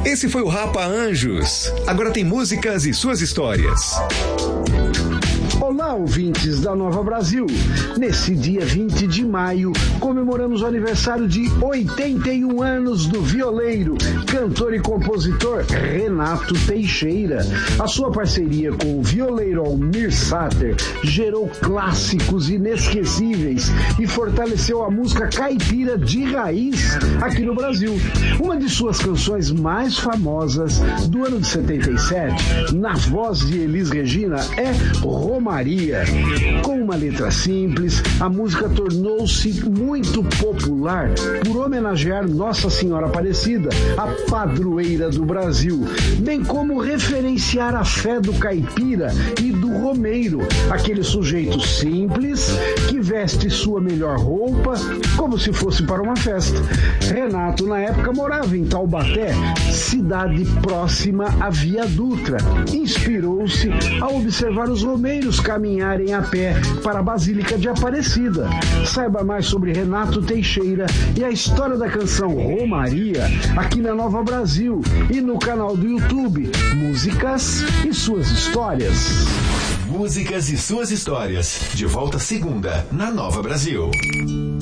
Esse foi o Rapa Anjos. Agora tem músicas e suas histórias. Olá, ouvintes da Nova Brasil. Nesse dia 20 de maio, comemoramos o aniversário de 81 anos do violeiro, cantor e compositor Renato Teixeira. A sua parceria com o violeiro Almir Sater gerou clássicos inesquecíveis e fortaleceu a música caipira de raiz aqui no Brasil. Uma de suas canções mais famosas do ano de 77, na voz de Elis Regina, é Romaria. Com uma letra simples, a música tornou-se muito popular por homenagear Nossa Senhora Aparecida, a padroeira do Brasil, bem como referenciar a fé do caipira e do romeiro, aquele sujeito simples que veste sua melhor roupa como se fosse para uma festa. Renato, na época, morava em Taubaté, cidade próxima à Via Dutra. Inspirou-se ao observar os romeiros caminharem a pé para a Basílica de Aparecida. Saiba mais sobre Renato Teixeira e a história da canção Romaria aqui na Nova Brasil e no canal do YouTube Músicas e Suas Histórias. Músicas e suas histórias. De volta segunda na Nova Brasil.